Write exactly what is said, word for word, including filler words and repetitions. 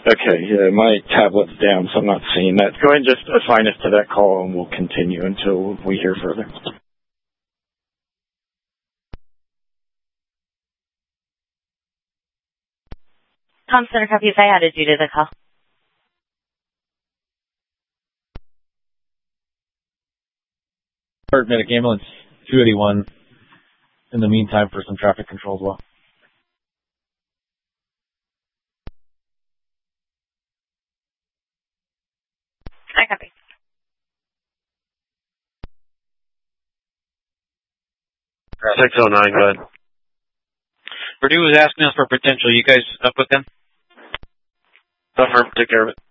Okay, yeah, my tablet's down, so I'm not seeing that. Go ahead and just assign us to that call, and we'll continue until we hear further. Com Center copies, I added you to the call. Medic ambulance two eighty-one in the meantime for some traffic control as well. I copy. six oh nine, go ahead. Purdue was asking us for potential. You guys up with them? Confirm, take care of it.